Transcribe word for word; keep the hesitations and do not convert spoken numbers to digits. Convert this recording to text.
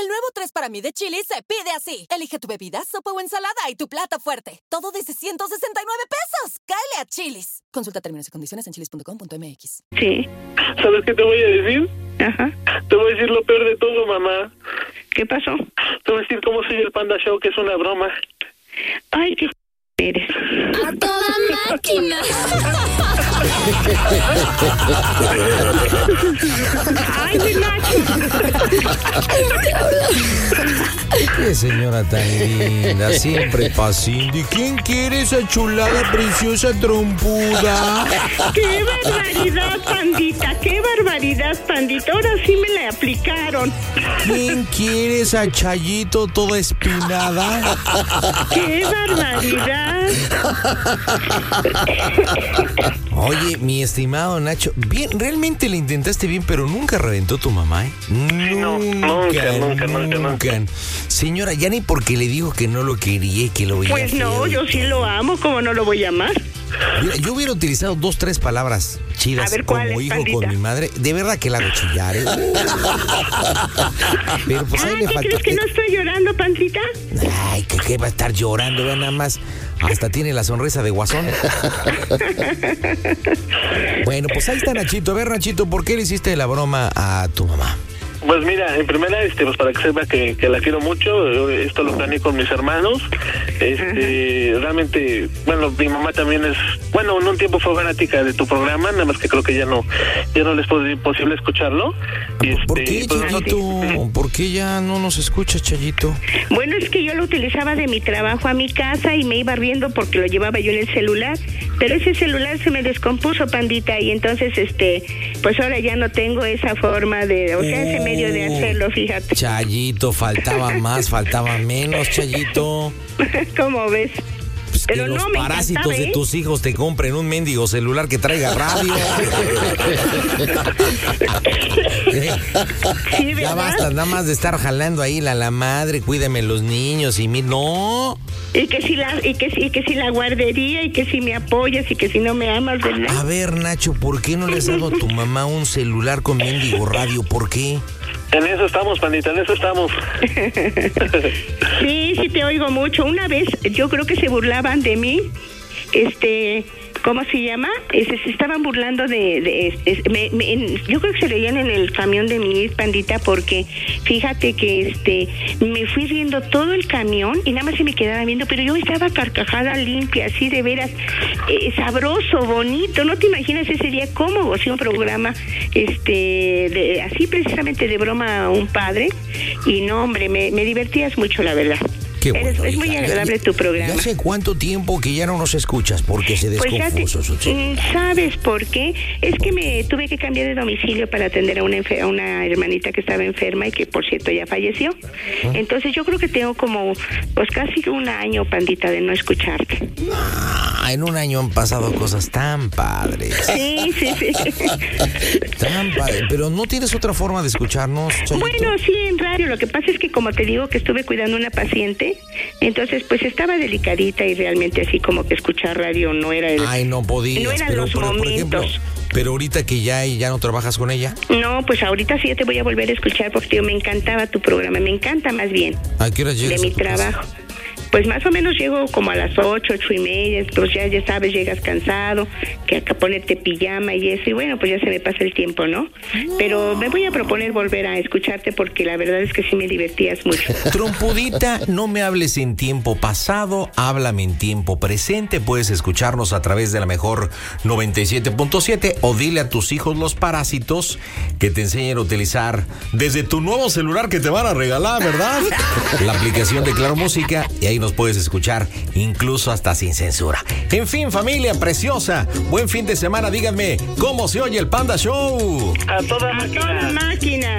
El nuevo tres para mí de Chili's se pide así. Elige tu bebida, sopa o ensalada y tu plato fuerte. Todo desde ciento sesenta y nueve pesos. Cáele a Chili's. Consulta términos y condiciones en chilis punto com punto m x. Sí. ¿Sabes qué te voy a decir? Ajá. Te voy a decir lo peor de todo, mamá. ¿Qué pasó? Te voy a decir cómo soy el Panda Show, que es una broma. Ay, qué eres. ¡A toda máquina! Ay, mi Nacho. Qué señora tan linda, siempre paciente. ¿Quién quiere esa chulada preciosa trompuda? ¡Qué barbaridad, pandita! ¡Qué barbaridad, pandita! Ahora sí me la aplicaron. ¿Quién quiere esa Chayito toda espinada? ¡Qué barbaridad! Oye, mi estimado Nacho, bien, realmente le intentaste bien, pero nunca reventó tu mamá, ¿eh? No, nunca, nunca, nunca, nunca. Señora, ya ni porque le dijo que no lo quería y que lo veía Pues no, feo. yo sí lo amo, ¿cómo no lo voy a amar? Mira, yo hubiera utilizado dos, tres palabras chidas A ver, como ¿cuáles, hijo pandita? con mi madre. De verdad que la hago chillar, ¿eh? Pero pues ahí Ah, le ¿qué faltó. crees que no estoy llorando, pandita? Ay, que, que va a estar llorando, vean nada más. Hasta tiene la sonrisa de guasón. Bueno, pues ahí está Nachito. A ver, Nachito, ¿por qué le hiciste la broma a tu mamá? Pues mira, en primera, este, pues para que sepa que, que la quiero mucho, esto lo planeé con mis hermanos. Este, uh-huh. Realmente, bueno, mi mamá también es, bueno, en un tiempo fue fanática de tu programa, nada más que creo que ya no, ya no les fue posible escucharlo. Y ¿Por este, qué, pues, Chayito? no, ¿Por qué ya no nos escucha, Chayito? Bueno, es que yo lo utilizaba de mi trabajo a mi casa y me iba riendo porque lo llevaba yo en el celular, pero ese celular se me descompuso, pandita, y entonces, este, pues ahora ya no tengo esa forma de, o sea, ese medio de hacerlo, fíjate. Chayito, faltaba más, faltaba menos, Chayito. ¿Cómo ves? Pues Pero que los no, me parásitos encantaba, de ¿eh? tus hijos te compren un mendigo celular que traiga radio. Sí, Ya ¿verdad? basta nada más de estar jalando ahí la, la madre, cuídame los niños y mi... No. Y que si la, y que si, y que si la guardería, y que si me apoyas, y que si no me amas, ¿verdad? A ver, Nacho, ¿por qué no le has dado a tu mamá un celular con mendigo radio? ¿Por qué? En eso estamos, pandita, en eso estamos. Sí, sí te oigo mucho. Una vez, yo creo que se burlaban de mí, este... ¿Cómo se llama? Este, se estaban burlando de... de este, me, me, en, yo creo que se reían en el camión de mi pandita porque fíjate que este me fui viendo todo el camión y nada más se me quedaba viendo, pero yo estaba carcajada limpia, así de veras, eh, sabroso, bonito. No te imaginas ese día cómo gocé un programa este de, así precisamente de broma a un padre y no, hombre, me, me divertías mucho, la verdad. Qué bueno, es, es muy hija. agradable ya, tu programa. ¿Ya hace cuánto tiempo que ya no nos escuchas? Porque se Pues ya te- descompuso. mm, ¿Sabes por qué? Es que me tuve que cambiar de domicilio para atender a una, enfer- a una hermanita que estaba enferma y que, por cierto, ya falleció. ¿Ah? Entonces yo creo que tengo como, pues casi un año, pandita, de no escucharte. Ah, en un año han pasado cosas tan padres. Sí, sí, sí. Tan padres. Pero ¿no tienes otra forma de escucharnos, Chayito? Bueno, sí, en radio. Lo que pasa es que, como te digo, que estuve cuidando a una paciente, entonces pues estaba delicadita y realmente así como que escuchar radio no era el... Ay, no podías. No eran pero, los pero, por ejemplo, momentos. pero ahorita que ya, ya no trabajas con ella, No, pues ahorita sí ya te voy a volver a escuchar porque tío, me encantaba tu programa, me encanta más bien, ¿a qué hora llegas? de a mi tu casa? trabajo. Pues más o menos llego como a las ocho, ocho y media, pues ya, ya sabes, llegas cansado, que acá ponerte pijama y eso, y bueno, pues ya se me pasa el tiempo, ¿no? Pero me voy a proponer volver a escucharte porque la verdad es que sí me divertías mucho. Trompudita, no me hables en tiempo pasado, háblame en tiempo presente. Puedes escucharnos a través de la mejor noventa y siete punto siete o dile a tus hijos los parásitos que te enseñen a utilizar desde tu nuevo celular que te van a regalar, ¿verdad? La aplicación de Claro Música, y ahí nos puedes escuchar incluso hasta sin censura. En fin, familia preciosa, buen fin de semana. Díganme, ¿cómo se oye el Panda Show? A toda A máquina. toda máquina.